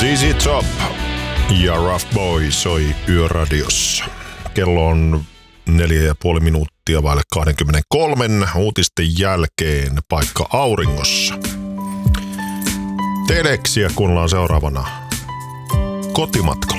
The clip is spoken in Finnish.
ZZ Top ja Rough Boy soi Yöradiossa. Kello on 4,5 minuuttia vaille 23 uutisten jälkeen paikka auringossa. Teleksiä kuunnellaan seuraavana Kotimatkalla.